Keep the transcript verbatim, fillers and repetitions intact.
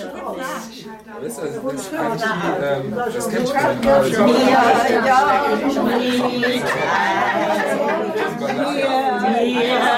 Das, also, das ist eigentlich die, ähm, das kennt schon. Ja, ja,